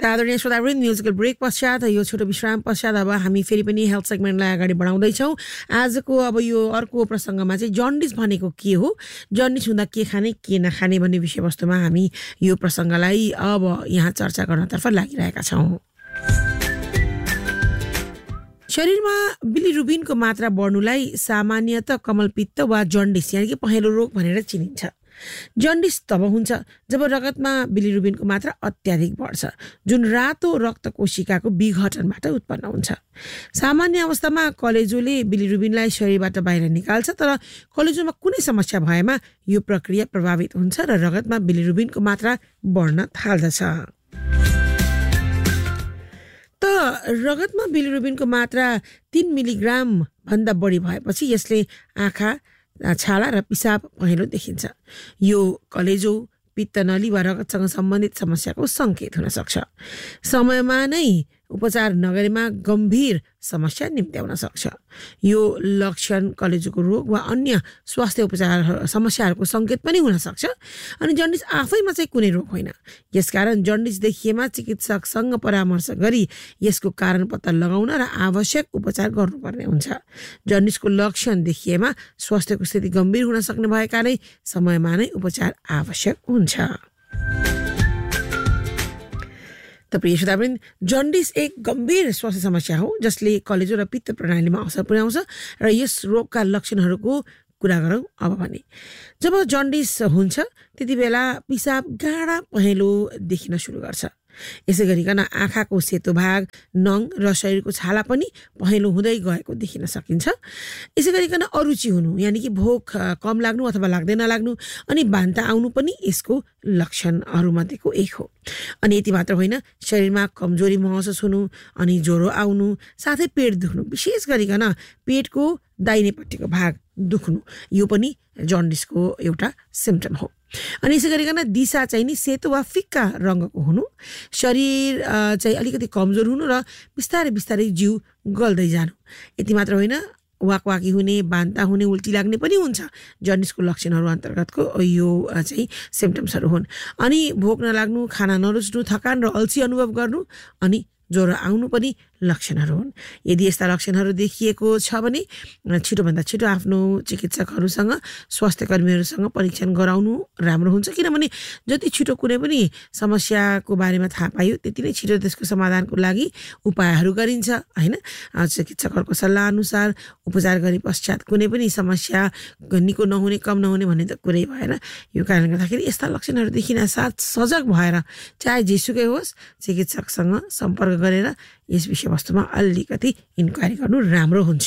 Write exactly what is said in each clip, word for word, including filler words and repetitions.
आदरणीय श्रोतावृन्द, musical brake पश्चात यो छोटो विश्राम पश्चात अब हामी फेरि पनि हेल्थ सेगमेन्टलाई अगाडि बढाउँदैछौँ। आजको अब यो अर्को प्रसङ्गमा चाहिँ जन्डिस भनेको के हो, जन्डिस हुँदा के खाने के नखाने भन्ने विषयवस्तुमा हामी यो प्रसङ्गलाई अब यहाँ चर्चा गर्नतर्फ लागिरहेका छौँ। शरीरमा बिलिरुबिनको मात्रा बढ्नुलाई सामान्यतः कमलपित्त वा जन्डिस यानि कि पहेँलो रोग भनेर चिनिन्छ। जन्डिस तब हुन्छ जब रगतमा बिलिरुबिनको मात्रा अत्याधिक बढ्छ, जुन रातो रक्त कोशिकाको विघटनबाट उत्पन्न हुन्छ। सामान्य अवस्थामा कलेजोले बिलिरुबिनलाई शरीरबाट बाहिर निकाल्छ, तर कलेजोमा कुनै समस्या भएमा यो प्रक्रिया प्रभावित हुन्छ र रगतमा बिलिरुबिनको मात्रा बढ्न थाल्दछ। त रगतमा बिलिरुबिनको मात्रा तीन मिलिग्राम भन्दा बढी भएपछि यसले आँखा, छाला र पिसाब पहेँलो देखिन्छ। यो कलेजो, पित्तनली वा रगतसँग सम्बन्धित समस्याको सङ्केत हुन सक्छ। समयमा नै उपचार नगरेमा गम्भीर समस्या निम्त्याउन सक्छ। यो लक्षण कलेजोको रोग वा अन्य स्वास्थ्य उपचार समस्याहरूको सङ्केत पनि हुन सक्छ। अनि जन्डिस आफैमा चाहिँ कुनै रोग होइन। यसकारण जन्डिस देखिएमा चिकित्सकसँग परामर्श गरी यसको कारण पत्ता लगाउन र आवश्यक उपचार गर्नुपर्ने हुन्छ। जन्डिसको लक्षण देखिएमा स्वास्थ्यको स्थिति गम्भीर हुन सक्ने भएकाले समयमा नै उपचार आवश्यक हुन्छ। त प्रिय श्रोतावृन्द, जन्डिस एक गम्भीर स्वास्थ्य समस्या हो जसले कलेजो र पित्त प्रणालीमा असर पुर्याउँछ र यस रोगका लक्षणहरूको कुरा गरौँ अब भने। जब जन्डिस हुन्छ त्यति बेला पिसाब गाढा पहेँलो देखिन सुरु गर्छ। यसै गरिकन आँखाको सेतो भाग, नङ र शरीरको छाला पनि पहेँलो हुँदै गएको देखिन सकिन्छ। यसै गरिकन अरुचि हुनु यानि कि भोक कम लाग्नु अथवा लाग्दै नलाग्नु अनि बान्ता आउनु पनि यसको लक्षणहरूमध्येको एक हो। अनि यति मात्र होइन, शरीरमा कमजोरी महसुस हुनु अनि ज्वरो आउनु, साथै पेट दुख्नु, विशेष गरिकन पेटको दाहिनेपट्टिको भाग दुख्नु, यो पनि जन्डिसको एउटा सिम्पटम हो। अनि यसै गरिकन दिशा चाहिँ नि सेतो वा फिक्का रङ्गको हुनु, शरीर चाहिँ अलिकति कमजोर हुनु र बिस्तारै बिस्तारै जिउ गल्दै जानु। यति मात्र होइन, वाकवाकी हुने, बान्ता हुने, उल्टी लाग्ने पनि हुन्छ। जन्डिसको लक्षणहरू अन्तर्गतको यो चाहिँ सिम्पटम्सहरू हुन्। अनि भोक नलाग्नु, खाना नरुच्नु, थकान र अल्छी अनुभव गर्नु अनि ज्वरो आउनु पनि लक्षणहरू हुन्। यदि यस्ता लक्षणहरू देखिएको छ भने छिटोभन्दा छिटो आफ्नो चिकित्सकहरूसँग, स्वास्थ्य कर्मीहरूसँग परीक्षण गराउनु राम्रो हुन्छ। किनभने जति छिटो कुनै पनि समस्याको बारेमा थाहा पाइयो त्यति नै छिटो त्यसको समाधानको लागि उपायहरू गरिन्छ होइन। चिकित्सकहरूको सल्लाह अनुसार उपचार गरे पश्चात कुनै पनि समस्या निको नहुने, कम नहुने भन्ने त कुरै भएन। यो कारणले गर्दाखेरि यस्ता लक्षणहरू देखिन साथ सजग भएर चाहे जेसुकै होस् चिकित्सकसँग सम्पर्क गरेर यस विषयवस्तुमा अलिकति इन्क्वायरी गर्नु राम्रो हुन्छ।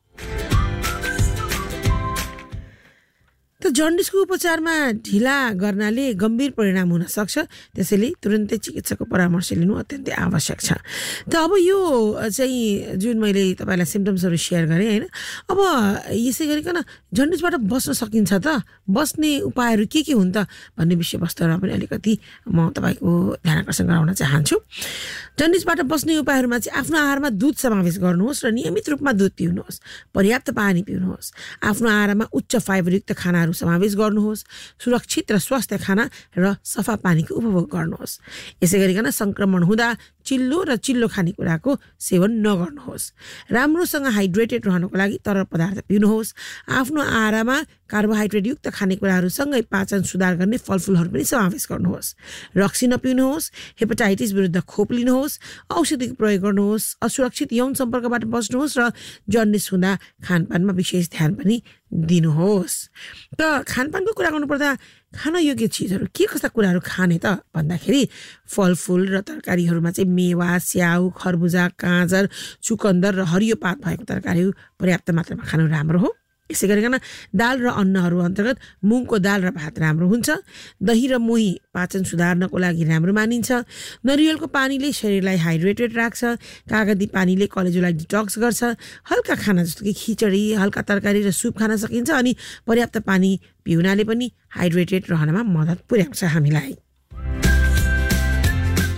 त जन्डिसको उपचारमा ढिला गर्नाले गम्भीर परिणाम हुन सक्छ, त्यसैले तुरुन्तै चिकित्सकको परामर्श लिनु अत्यन्तै आवश्यक छ। त अब यो चाहिँ जुन मैले तपाईँलाई सिम्पटम्सहरू सेयर गरेँ होइन, अब यसै गरिकन जन्डिसबाट बस्न सकिन्छ त, बस्ने उपायहरू के के हुन् त भन्ने विषयवस्तुमा पनि अलिकति म तपाईँको ध्यान आकर्षण गराउन चाहन्छु। जन्डिसबाट बस्ने उपायहरूमा चाहिँ आफ्नो आहारमा दुध समावेश गर्नुहोस् र नियमित रूपमा दुध पिउनुहोस्, पर्याप्त पानी पिउनुहोस्, आफ्नो आहारमा उच्च फाइबरयुक्त खानाहरू समावेश गर्नुहोस्, सुरक्षित र स्वास्थ्य खाना र सफा पानीको उपभोग गर्नुहोस्। यसै गरिकन सङ्क्रमण हुँदा चिल्लो र चिल्लो खानेकुराको सेवन नगर्नुहोस्। राम्रोसँग हाइड्रेटेड रहनको लागि तरल पदार्थ पिउनुहोस्। आफ्नो आहारमा कार्बोहाइड्रेटयुक्त खानेकुराहरूसँगै पाचन सुधार गर्ने फलफुलहरू पनि समावेश गर्नुहोस्। रक्सी नपिउनुहोस्, हेपाटाइटिस विरुद्ध खोप लिनुहोस्, औषधिको प्रयोग गर्नुहोस्, असुरक्षित यौन सम्पर्कबाट बस्नुहोस् र जन्डिस हुँदा खानपानमा विशेष ध्यान पनि दिनुहोस्। त खानपानको कुरा गर्नुपर्दा खान योग्य चिजहरू के कस्ता कुराहरू खाने त भन्दाखेरि फलफुल र तरकारीहरूमा चाहिँ मेवा, स्याउ, खरबुजा, गाजर, चुकन्दर र हरियो पात भएको तरकारीहरू पर्याप्त मात्रामा खानु राम्रो हो। यसै गरिकन दाल र अन्नहरू अन्तर्गत मुङको दाल र भात राम्रो हुन्छ। दही र मोही पाचन सुधार्नको लागि राम्रो मानिन्छ। नरिवलको पानीले शरीरलाई हाइड्रेटेड राख्छ। कागती पानीले कलेजोलाई डिटक्स गर्छ। हल्का खाना जस्तो कि खिचडी, हल्का तरकारी र सुप खान सकिन्छ। अनि पर्याप्त पानी पिउनाले पनि हाइड्रेटेड रहनमा मद्दत पुर्याउँछ हामीलाई। त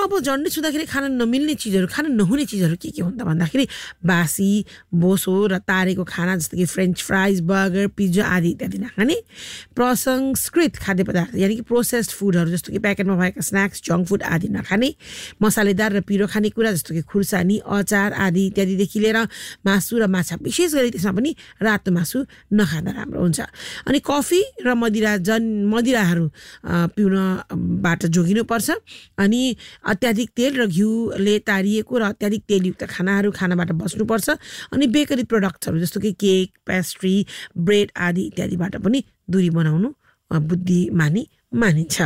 अब जन्डिस हुँदाखेरि खान नमिल्ने चिजहरू खान नहुने चिजहरू के के हुन् त भन्दाखेरि बासी बोसो र तारेको खाना जस्तो कि फ्रेन्च फ्राइज बर्गर पिज्जा आदि इत्यादि नखाने प्रसंस्कृत खाद्य पदार्थ यानि कि प्रोसेस्ड फुडहरू जस्तो कि प्याकेटमा भएका स्न्याक्स जङ्क फुड आदि नखाने मसालेदार र पिरो खानेकुरा जस्तो कि खुर्सानी अचार आदि इत्यादिदेखि लिएर मासु र माछा विशेष गरी त्यसमा पनि रातो मासु नखाँदा राम्रो हुन्छ अनि कफी र मदिरा जन मदिराहरू पिउनबाट जोगिनुपर्छ अनि अत्याधिक तेल र घिउले तारिएको र अत्याधिक तेलयुक्त खानाहरू खानबाट बस्नुपर्छ अनि बेकरी प्रोडक्ट्सहरू जस्तो कि केक पेस्ट्री ब्रेड आदि इत्यादिबाट पनि दूरी बनाउनु बुद्धिमानी मानिन्छ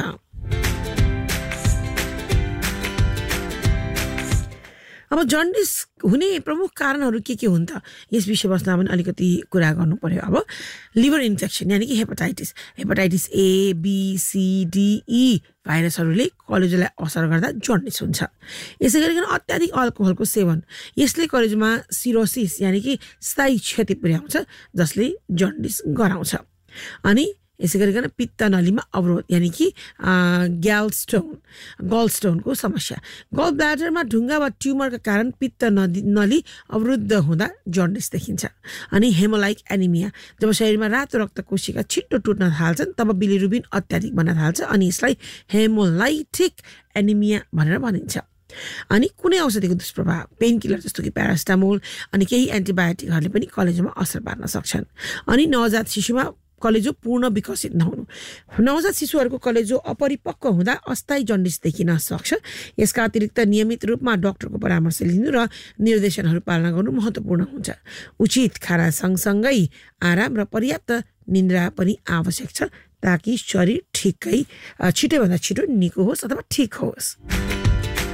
अब जन्डिस हुने प्रमुख कारणहरू के के हुन् त यस विषयवस्तुमा पनि अलिकति कुरा गर्नु पर्यो अब लिभर इन्फेक्सन यानि कि hepatitis hepatitis A B C D E भाइरसहरूले कलेजोलाई असर गर्दा जन्डिस हुन्छ यसै गरिकन अत्याधिक अल्कोहलको सेवन यसले कलेजोमा सिरोसिस यानि कि स्थायी क्षति पुर्याउँछ जसले जन्डिस गराउँछ अनि यसै गरिकन पित्त नलीमा अवरोध यानि कि ग्याल स्टोन गल स्टोनको समस्या गल ब्ल्याडरमा ढुङ्गा वा ट्युमरका कारण पित्त नली अवरुद्ध हुँदा जन्डिस देखिन्छ अनि हेमोलाइक एनिमिया जब शरीरमा रातो रक्त कोशिका छिट्टो टुट्न थाल्छन् तब बिलिरुबिन अत्याधिक बन्न थाल्छ अनि यसलाई हेमोलाइटिक एनिमिया भनेर भनिन्छ अनि कुनै औषधिको दुष्प्रभाव पेन किलर जस्तो कि प्यारासिटामोल अनि केही एन्टिबायोटिकहरूले पनि कलेजोमा असर पार्न सक्छन् अनि नवजात शिशुमा कलेजो पूर्ण विकसित नहुनु नवजात शिशुहरूको कलेजो अपरिपक्व हुँदा अस्थायी जन्डिस देखिन सक्छ यसका अतिरिक्त नियमित रूपमा डाक्टरको परामर्श लिनु र निर्देशनहरू पालना गर्नु महत्त्वपूर्ण हुन्छ उचित खाना सँगसँगै आराम र पर्याप्त निन्द्रा पनि आवश्यक छ ताकि शरीर ठिकै छिटैभन्दा छिटो निको होस् अथवा ठिक होस्